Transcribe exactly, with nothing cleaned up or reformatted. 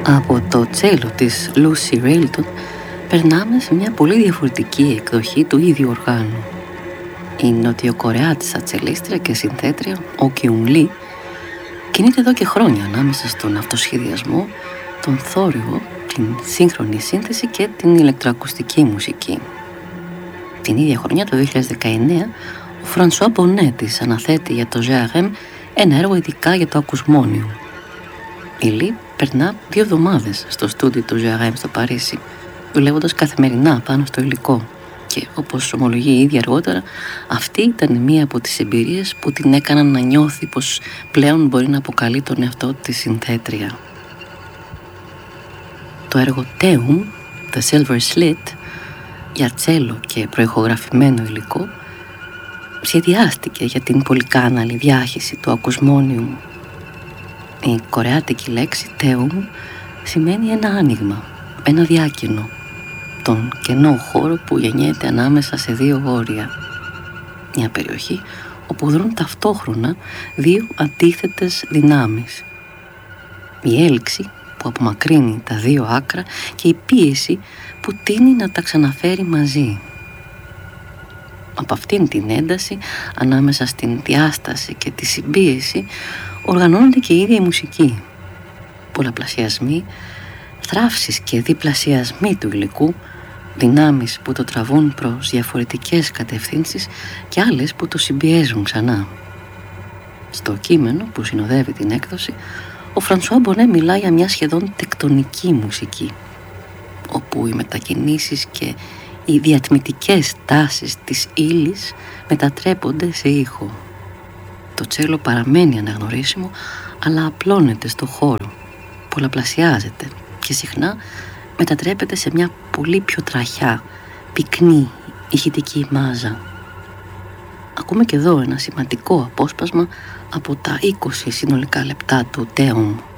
Από το τσέλο της Lucy Railton περνάμε σε μια πολύ διαφορετική εκδοχή του ίδιου οργάνου. Η νοτιοκορεάτισσα τσελίστρια και συνθέτρια Ο Κιουν Λι κινείται εδώ και χρόνια ανάμεσα στον αυτοσχεδιασμό, τον θόρυβο, την σύγχρονη σύνθεση και την ηλεκτροακουστική μουσική. Την ίδια χρονιά, το δύο χιλιάδες δεκαεννέα, ο Φρανσουά Μπονέ της αναθέτει για το ζε αρ εμ ένα έργο ειδικά για το ακουσμόνιο. Η Λι περνά δύο εβδομάδες στο στούντιο του ζε αρ εμ στο Παρίσι, δουλεύοντας καθημερινά πάνω στο υλικό. Και όπως ομολογεί η ίδια αργότερα, αυτή ήταν μία από τις εμπειρίες που την έκαναν να νιώθει πως πλέον μπορεί να αποκαλεί τον εαυτό της συνθέτρια. Το έργο Teum, The Silver Slit, για τσέλο και προηχογραφημένο υλικό, σχεδιάστηκε για την πολυκάναλη διάχυση του ακουσμόνιου. Η κορεάτικη λέξη Teum σημαίνει ένα άνοιγμα, ένα διάκενο, τον κενό χώρο που γεννιέται ανάμεσα σε δύο όρια. Μια περιοχή όπου δρούν ταυτόχρονα δύο αντίθετες δυνάμεις. Η έλξη που απομακρύνει τα δύο άκρα και η πίεση που τείνει να τα ξαναφέρει μαζί. Από αυτήν την ένταση ανάμεσα στην διάσταση και τη συμπίεση οργανώνεται και η ίδια η μουσική. Πολλαπλασιασμοί, θράψεις και διπλασιασμοί του υλικού, δυνάμεις που το τραβούν προς διαφορετικές κατευθύνσεις και άλλες που το συμπιέζουν ξανά. Στο κείμενο που συνοδεύει την έκδοση, ο Φρανσουά Μπονέ μιλά για μια σχεδόν τεκτονική μουσική, όπου οι μετακινήσεις και οι διατμητικές τάσεις της ύλης μετατρέπονται σε ήχο. Το τσέλο παραμένει αναγνωρίσιμο, αλλά απλώνεται στο χώρο, πολλαπλασιάζεται και συχνά μετατρέπεται σε μια πολύ πιο τραχιά, πυκνή, ηχητική μάζα. Ακούμε και εδώ ένα σημαντικό απόσπασμα από τα είκοσι συνολικά λεπτά του Teum.